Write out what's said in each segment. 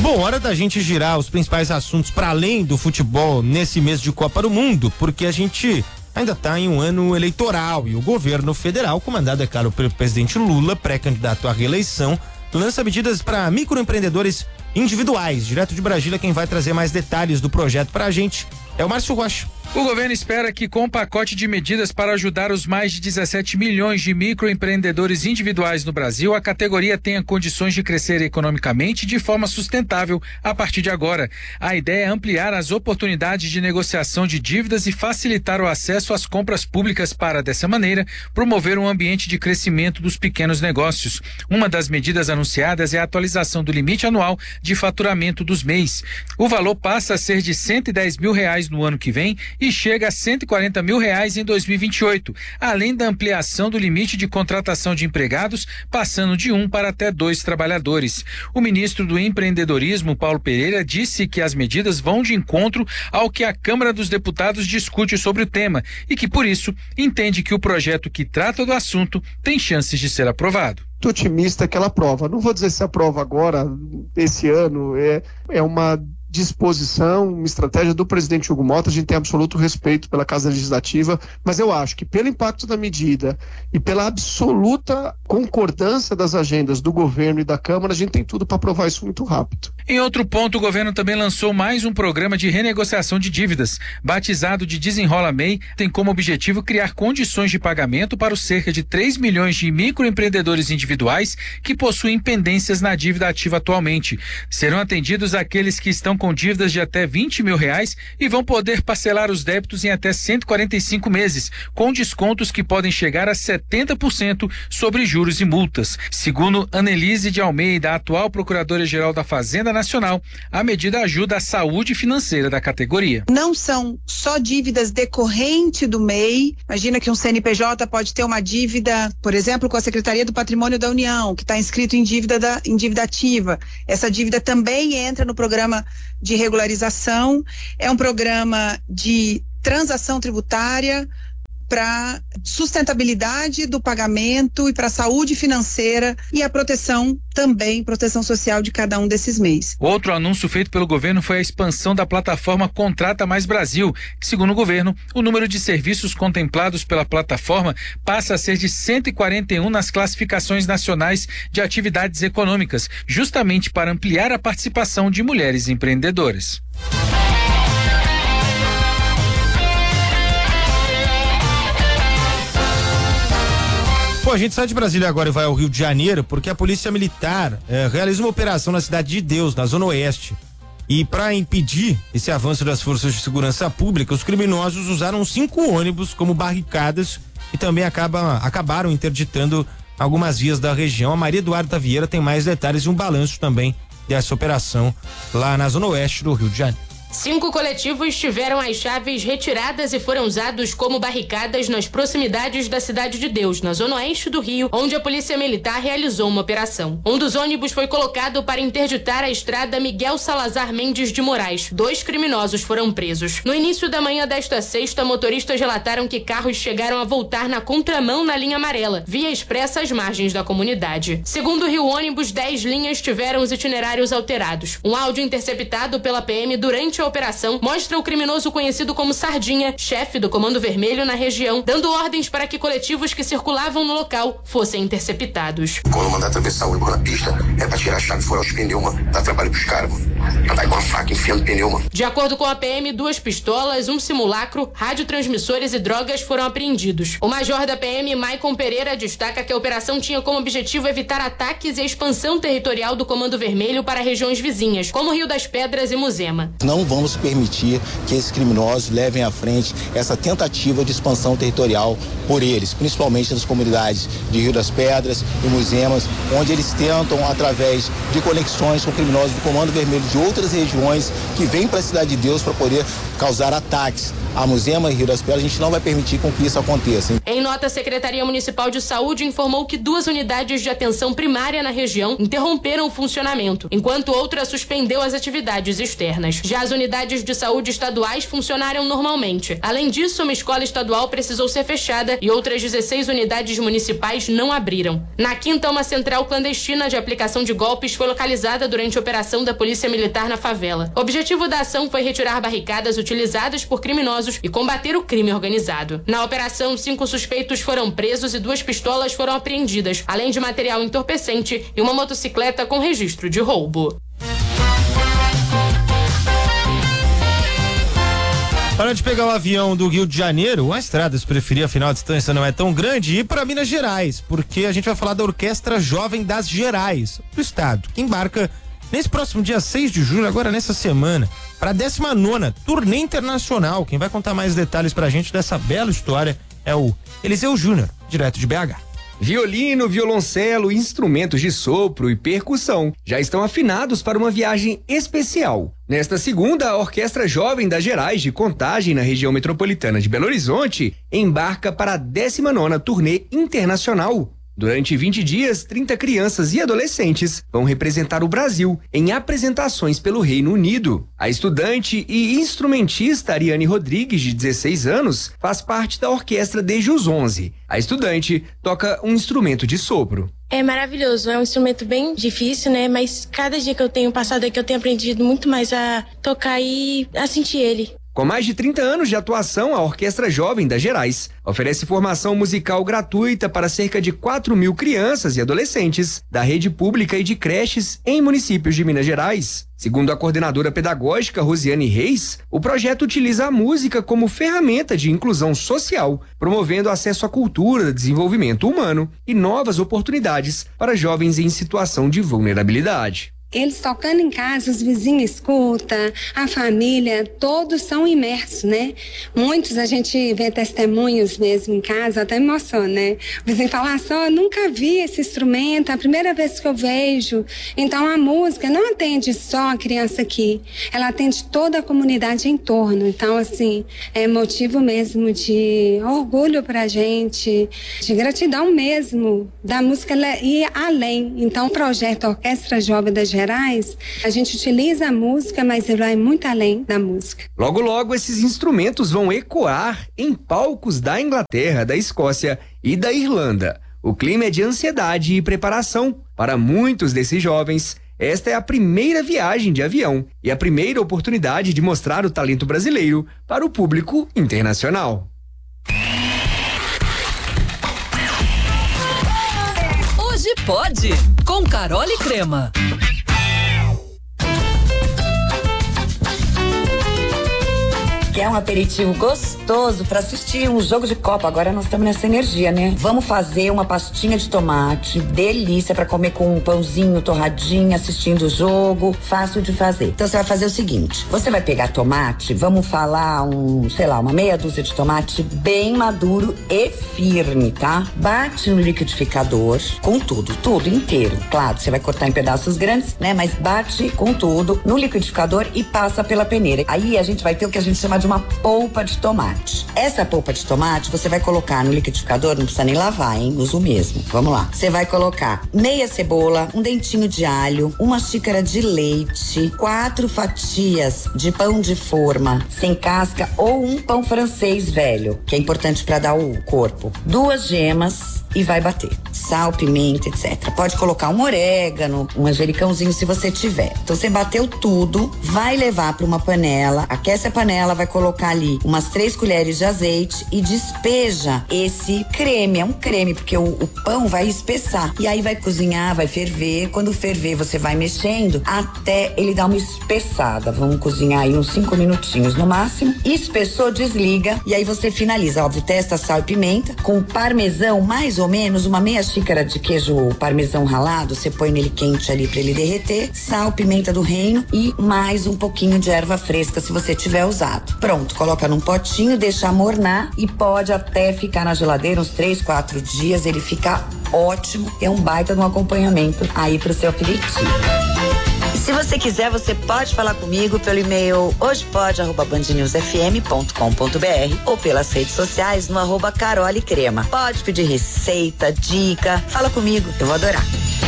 Bom, hora da gente girar os principais assuntos para além do futebol nesse mês de Copa do Mundo, porque a gente ainda está em um ano eleitoral e o governo federal, comandado, é claro, pelo presidente Lula, pré-candidato à reeleição, lança medidas para microempreendedores individuais. Direto de Brasília, quem vai trazer mais detalhes do projeto para a gente é o Márcio Rocha. O governo espera que, com o pacote de medidas para ajudar os mais de 17 milhões de microempreendedores individuais no Brasil, a categoria tenha condições de crescer economicamente de forma sustentável a partir de agora. A ideia é ampliar as oportunidades de negociação de dívidas e facilitar o acesso às compras públicas para, dessa maneira, promover um ambiente de crescimento dos pequenos negócios. Uma das medidas anunciadas é a atualização do limite anual de faturamento dos MEIs. O valor passa a ser de R$110 mil no ano que vem e chega a R$140 mil em 2028, além da ampliação do limite de contratação de empregados, passando de 1 para até 2 trabalhadores. O ministro do Empreendedorismo, Paulo Pereira, disse que as medidas vão de encontro ao que a Câmara dos Deputados discute sobre o tema e que, por isso, entende que o projeto que trata do assunto tem chances de ser aprovado. Muito otimista que ela aprova. Não vou dizer se aprova agora, esse ano, é uma disposição, uma estratégia do presidente Hugo Mota. A gente tem absoluto respeito pela Casa Legislativa, mas eu acho que pelo impacto da medida e pela absoluta concordância das agendas do governo e da Câmara, a gente tem tudo para aprovar isso muito rápido. Em outro ponto, o governo também lançou mais um programa de renegociação de dívidas, batizado de Desenrola MEI, tem como objetivo criar condições de pagamento para os cerca de 3 milhões de microempreendedores individuais que possuem pendências na dívida ativa atualmente. Serão atendidos aqueles que estão com dívidas de até R$20 mil e vão poder parcelar os débitos em até 145 meses, com descontos que podem chegar a 70% sobre juros e multas. Segundo Annelise de Almeida, atual Procuradora-Geral da Fazenda Nacional, a medida ajuda a saúde financeira da categoria. Não são só dívidas decorrentes do MEI. Imagina que um CNPJ pode ter uma dívida, por exemplo, com a Secretaria do Patrimônio da União, que está inscrito em dívida ativa. Essa dívida também entra no programa de regularização. É um programa de transação tributária para sustentabilidade do pagamento e para a saúde financeira e a proteção também, proteção social de cada um desses MEIs. Outro anúncio feito pelo governo foi a expansão da plataforma Contrata Mais Brasil, que, segundo o governo, o número de serviços contemplados pela plataforma passa a ser de 141 nas classificações nacionais de atividades econômicas, justamente para ampliar a participação de mulheres empreendedoras. Bom, a gente sai de Brasília agora e vai ao Rio de Janeiro porque a Polícia Militar realiza uma operação na Cidade de Deus, na Zona Oeste. E para impedir esse avanço das forças de segurança pública, os criminosos usaram 5 ônibus como barricadas e também acabaram interditando algumas vias da região. A Maria Eduarda Vieira tem mais detalhes e um balanço também dessa operação lá na Zona Oeste do Rio de Janeiro. 5 coletivos tiveram as chaves retiradas e foram usados como barricadas nas proximidades da Cidade de Deus, na zona oeste do Rio, onde a Polícia Militar realizou uma operação. Um dos ônibus foi colocado para interditar a estrada Miguel Salazar Mendes de Moraes. 2 criminosos foram presos. No início da manhã desta sexta, motoristas relataram que carros chegaram a voltar na contramão na linha amarela, via expressa às margens da comunidade. Segundo o Rio Ônibus, 10 linhas tiveram os itinerários alterados. Um áudio interceptado pela PM durante a operação mostra o criminoso conhecido como Sardinha, chefe do Comando Vermelho na região, dando ordens para que coletivos que circulavam no local fossem interceptados. Quando mandar atravessar o ônibus na pista, é pra tirar a chave e furar os pneus, mano. Dá trabalho pros caras, mano. Tá com a faca enfiando pneu, mano. De acordo com a PM, 2 pistolas, um simulacro, radiotransmissores e drogas foram apreendidos. O major da PM, Maicon Pereira, destaca que a operação tinha como objetivo evitar ataques e a expansão territorial do Comando Vermelho para regiões vizinhas, como Rio das Pedras e Muzema. Não vamos permitir que esses criminosos levem à frente essa tentativa de expansão territorial por eles, principalmente nas comunidades de Rio das Pedras e Muzemas, onde eles tentam, através de conexões com criminosos do Comando Vermelho de outras regiões, que vêm para a Cidade de Deus para poder causar ataques a Muzema e Rio das Pedras, a gente não vai permitir com que isso aconteça. Em nota, a Secretaria Municipal de Saúde informou que 2 unidades de atenção primária na região interromperam o funcionamento, enquanto outra suspendeu as atividades externas. Já as unidades de saúde estaduais funcionaram normalmente. Além disso, uma escola estadual precisou ser fechada e outras 16 unidades municipais não abriram. Na quinta, uma central clandestina de aplicação de golpes foi localizada durante a operação da Polícia Militar na favela. O objetivo da ação foi retirar barricadas utilizadas por criminosos e combater o crime organizado. Na operação, 5 suspeitos foram presos e 2 pistolas foram apreendidas, além de material entorpecente e uma motocicleta com registro de roubo. Hora de pegar o avião do Rio de Janeiro, a estrada, se preferir, afinal a distância não é tão grande, e ir para Minas Gerais, porque a gente vai falar da Orquestra Jovem das Gerais, do estado, que embarca nesse próximo dia 6 de julho, agora nessa semana, para a 19ª turnê internacional. Quem vai contar mais detalhes pra gente dessa bela história é o Eliseu Júnior, direto de BH. Violino, violoncelo, instrumentos de sopro e percussão já estão afinados para uma viagem especial. Nesta segunda, a Orquestra Jovem das Gerais de Contagem, na região metropolitana de Belo Horizonte, embarca para a 19ª turnê internacional. Durante 20 dias, 30 crianças e adolescentes vão representar o Brasil em apresentações pelo Reino Unido. A estudante e instrumentista Ariane Rodrigues, de 16 anos, faz parte da orquestra desde os 11. A estudante toca um instrumento de sopro. É maravilhoso, é um instrumento bem difícil, né? Mas cada dia que eu tenho passado aqui, eu tenho aprendido muito mais a tocar e a sentir ele. Com mais de 30 anos de atuação, a Orquestra Jovem das Gerais oferece formação musical gratuita para cerca de 4.000 crianças e adolescentes da rede pública e de creches em municípios de Minas Gerais. Segundo a coordenadora pedagógica Rosiane Reis, o projeto utiliza a música como ferramenta de inclusão social, promovendo acesso à cultura, desenvolvimento humano e novas oportunidades para jovens em situação de vulnerabilidade. Eles tocando em casa, os vizinhos escutam, a família, todos são imersos, né? Muitos a gente vê testemunhos mesmo em casa, até emociona, né? O vizinho fala assim, eu nunca vi esse instrumento, é a primeira vez que eu vejo. Então a música não atende só a criança aqui, ela atende toda a comunidade em torno. Então, assim, é motivo mesmo de orgulho pra gente, de gratidão mesmo, da música ir além. Então o projeto Orquestra Jovem das Gerais, a gente utiliza a música, mas ele vai muito além da música. Logo, logo, esses instrumentos vão ecoar em palcos da Inglaterra, da Escócia e da Irlanda. O clima é de ansiedade e preparação. Para muitos desses jovens, esta é a primeira viagem de avião e a primeira oportunidade de mostrar o talento brasileiro para o público internacional. Hoje pode, com Carol e Crema. Que é um aperitivo gostoso para assistir um jogo de Copa. Agora nós estamos nessa energia, né? Vamos fazer uma pastinha de tomate, delícia para comer com um pãozinho, torradinha, assistindo o jogo, fácil de fazer. Então você vai fazer o seguinte, você vai pegar tomate, vamos falar uma meia dúzia de tomate bem maduro e firme, tá? Bate no liquidificador com tudo inteiro. Claro, você vai cortar em pedaços grandes, né? Mas bate com tudo no liquidificador e passa pela peneira. Aí a gente vai ter o que a gente chama de uma polpa de tomate. Essa polpa de tomate você vai colocar no liquidificador, não precisa nem lavar, hein? Uso mesmo. Vamos lá. Você vai colocar meia cebola, um dentinho de alho, uma xícara de leite, 4 fatias de pão de forma sem casca ou um pão francês velho, que é importante para dar o corpo. 2 gemas e vai bater. Sal, pimenta, etc. Pode colocar um orégano, um manjericãozinho se você tiver. Então você bateu tudo, vai levar para uma panela, aquece a panela, vai colocar ali umas 3 colheres de azeite e despeja esse creme. É um creme, porque o pão vai espessar. E aí vai cozinhar, vai ferver. Quando ferver, você vai mexendo até ele dar uma espessada. Vamos cozinhar aí uns 5 minutinhos no máximo. Espessou, desliga. E aí você finaliza, óbvio, testa sal e pimenta. Com parmesão, mais ou menos uma meia xícara de queijo parmesão ralado. Você põe nele quente ali pra ele derreter. Sal, pimenta do reino e mais um pouquinho de erva fresca, se você tiver usado. Pronto, coloca num potinho, deixa amornar e pode até ficar na geladeira uns 3, 4 dias, ele fica ótimo, é um baita de um acompanhamento aí pro seu aperitivo. Se você quiser, você pode falar comigo pelo e-mail hojepode@bandnewsfm.com.br ou pelas redes sociais no @carolecrema. Pode pedir receita, dica, fala comigo, eu vou adorar.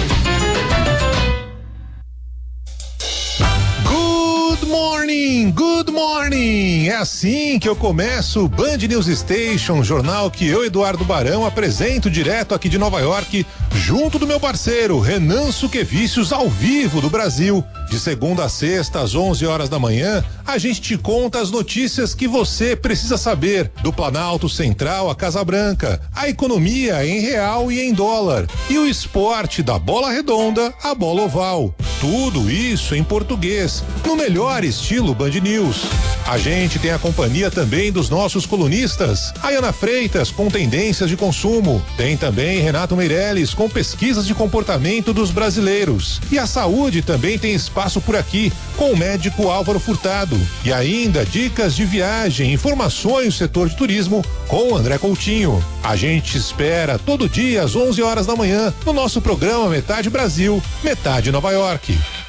Good morning! É assim que eu começo o Band News Station, jornal que eu, Eduardo Barão, apresento direto aqui de Nova York, junto do meu parceiro Renan Suquevicius, ao vivo do Brasil. De segunda a sexta, às 11 horas da manhã, a gente te conta as notícias que você precisa saber, do Planalto Central à Casa Branca, a economia em real e em dólar, e o esporte da bola redonda à bola oval. Tudo isso em português, no melhor estilo Band News. A gente tem a companhia também dos nossos colunistas, a Ana Freitas com tendências de consumo, tem também Renato Meirelles com pesquisas de comportamento dos brasileiros, e a saúde também tem espaço por aqui com o médico Álvaro Furtado, e ainda dicas de viagem, informações do setor de turismo com André Coutinho. A gente espera todo dia às 11 horas da manhã no nosso programa Metade Brasil, Metade Nova York.